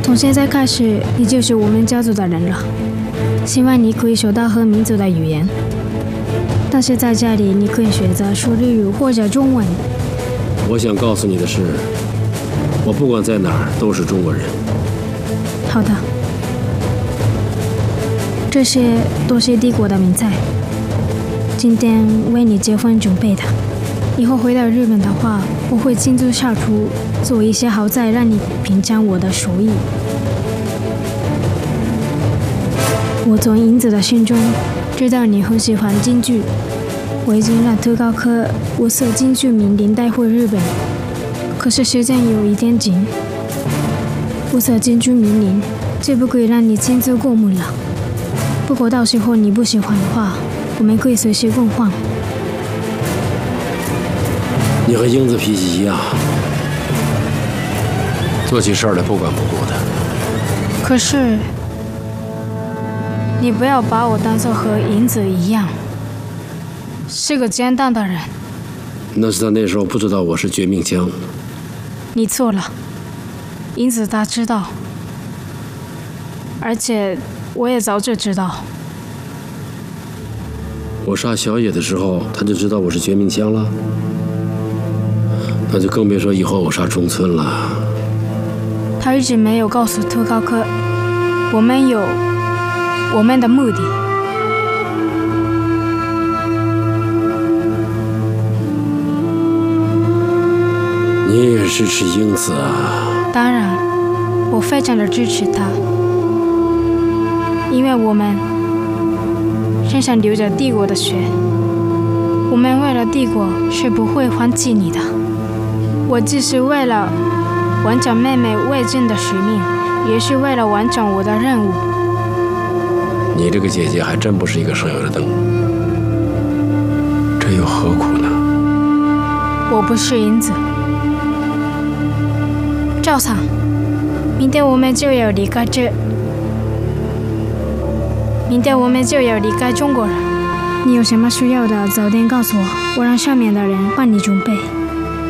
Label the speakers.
Speaker 1: 从现在开始，你就是我们家族的人了。希望你可以说到和民族的语言，但是在这里你可以选择说日语或者中文。
Speaker 2: 我想告诉你的是，我不管在哪儿都是中国人。
Speaker 1: 好的，这些都是帝国的名菜，今天为你结婚准备的。以后回到日本的话，我会亲自下厨做一些好菜，让你品尝我的手艺。我从银子的信中知道你很喜欢京剧，我已经让特高科物色京剧名伶带回日本，可是时间有一点紧。物色京剧名伶就不可以让你亲自过目了。不过到时候你不喜欢的话，我们可以随时更换。
Speaker 2: 你和英子脾气一样，做起事儿来不管不顾的。
Speaker 1: 可是，你不要把我当作和银子一样，是个奸荡的人。
Speaker 2: 那是他那时候不知道我是绝命枪。
Speaker 1: 你错了，银子他知道，而且我也早就知道。
Speaker 2: 我杀小野的时候，他就知道我是绝命枪了。那就更别说以后我杀中村了。
Speaker 1: 他一直没有告诉特高科，我们有我们的目的。
Speaker 2: 你也支持英子啊？
Speaker 1: 当然，我非常的支持他，因为我们身上流着帝国的血，我们为了帝国是不会放弃你的。我既是为了完成妹妹魏征的使命，也是为了完成我的任务。
Speaker 2: 你这个姐姐还真不是一个省油的灯，这又何苦呢？
Speaker 1: 我不是银子。赵桑，明天我们就要离开中国人。你有什么需要的，早点告诉我，我让上面的人帮你准备。